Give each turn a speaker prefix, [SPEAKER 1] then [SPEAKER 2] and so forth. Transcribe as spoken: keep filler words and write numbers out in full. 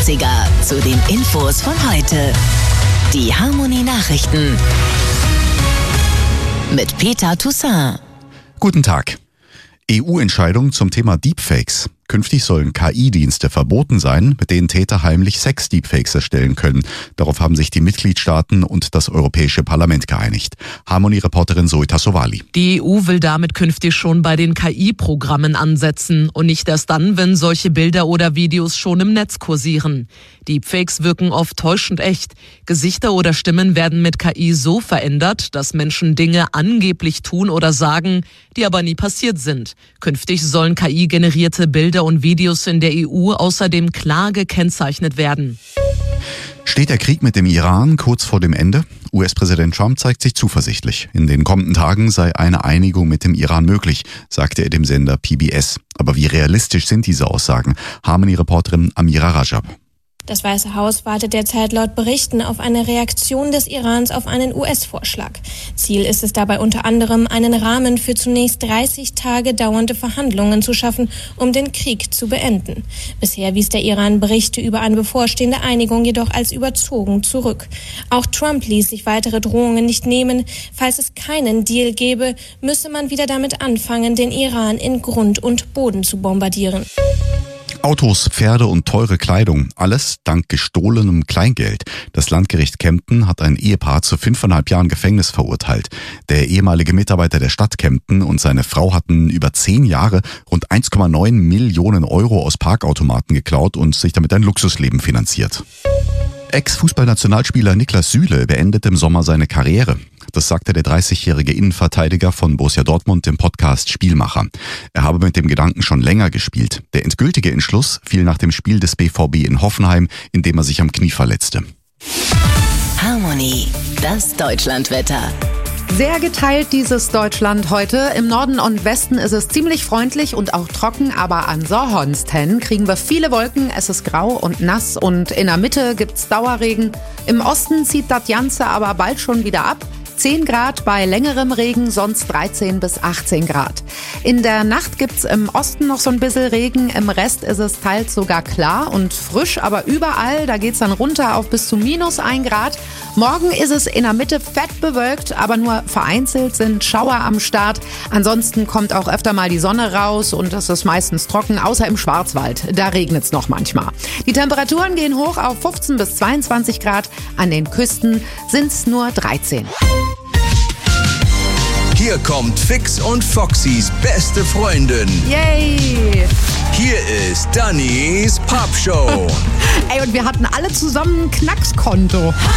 [SPEAKER 1] dreißiger zu den Infos von heute. Die Harmony Nachrichten mit Peter Toussaint.
[SPEAKER 2] Guten Tag. E U-Entscheidung zum Thema Deepfakes. Künftig sollen K I-Dienste verboten sein, mit denen Täter heimlich Sex-Deepfakes erstellen können. Darauf haben sich die Mitgliedstaaten und das Europäische Parlament geeinigt. Harmony-Reporterin Zoe Tassovali.
[SPEAKER 3] Die E U will damit künftig schon bei den K I-Programmen ansetzen und nicht erst dann, wenn solche Bilder oder Videos schon im Netz kursieren. Deepfakes wirken oft täuschend echt. Gesichter oder Stimmen werden mit K I so verändert, dass Menschen Dinge angeblich tun oder sagen, die aber nie passiert sind. Künftig sollen K I-generierte Bilder und Videos in der E U außerdem klar gekennzeichnet werden.
[SPEAKER 2] Steht der Krieg mit dem Iran kurz vor dem Ende? U S-Präsident Trump zeigt sich zuversichtlich. In den kommenden Tagen sei eine Einigung mit dem Iran möglich, sagte er dem Sender P B S. Aber wie realistisch sind diese Aussagen? Harmony-Reporterin Amira Rajab.
[SPEAKER 4] Das Weiße Haus wartet derzeit laut Berichten auf eine Reaktion des Irans auf einen U S-Vorschlag. Ziel ist es dabei unter anderem, einen Rahmen für zunächst dreißig Tage dauernde Verhandlungen zu schaffen, um den Krieg zu beenden. Bisher wies der Iran Berichte über eine bevorstehende Einigung jedoch als überzogen zurück. Auch Trump ließ sich weitere Drohungen nicht nehmen. Falls es keinen Deal gäbe, müsse man wieder damit anfangen, den Iran in Grund und Boden zu bombardieren.
[SPEAKER 2] Autos, Pferde und teure Kleidung, alles dank gestohlenem Kleingeld. Das Landgericht Kempten hat ein Ehepaar zu fünfeinhalb Jahren Gefängnis verurteilt. Der ehemalige Mitarbeiter der Stadt Kempten und seine Frau hatten über zehn Jahre rund eins Komma neun Millionen Euro aus Parkautomaten geklaut und sich damit ein Luxusleben finanziert. Ex-Fußballnationalspieler Niklas Süle beendet im Sommer seine Karriere. Das sagte der dreißigjährige Innenverteidiger von Borussia Dortmund im Podcast Spielmacher. Er habe mit dem Gedanken schon länger gespielt. Der endgültige Entschluss fiel nach dem Spiel des B V B in Hoffenheim, in dem er sich am Knie verletzte.
[SPEAKER 1] Harmony, das Deutschlandwetter.
[SPEAKER 5] Sehr geteilt dieses Deutschland heute. Im Norden und Westen ist es ziemlich freundlich und auch trocken, aber an Sorhonsten kriegen wir viele Wolken. Es ist grau und nass und in der Mitte gibt's Dauerregen. Im Osten zieht das Ganze aber bald schon wieder ab. zehn Grad bei längerem Regen, sonst dreizehn bis achtzehn Grad. In der Nacht gibt's im Osten noch so ein bisschen Regen, im Rest ist es teils sogar klar und frisch, aber überall, da geht's dann runter auf bis zu minus ein Grad. Morgen ist es in der Mitte fett bewölkt, aber nur vereinzelt sind Schauer am Start. Ansonsten kommt auch öfter mal die Sonne raus und es ist meistens trocken, außer im Schwarzwald. Da regnet's noch manchmal. Die Temperaturen gehen hoch auf fünfzehn bis zweiundzwanzig Grad. An den Küsten sind's nur dreizehn.
[SPEAKER 6] Hier kommt Fix und Foxys beste Freundin.
[SPEAKER 5] Yay!
[SPEAKER 6] Hier ist Dannys Pappshow.
[SPEAKER 5] Ey, und wir hatten alle zusammen ein Knackskonto.